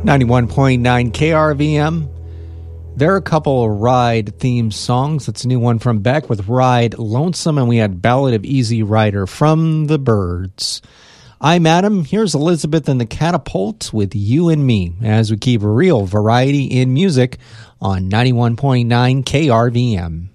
91.9 KRVM. There are a couple of Ride themed songs. That's a new one from Beck with Ride Lonesome, and we had Ballad of Easy Rider from the Byrds. I'm Adam. Here's Elizabeth and the Catapult with You and Me as we keep real variety in music on 91.9 KRVM.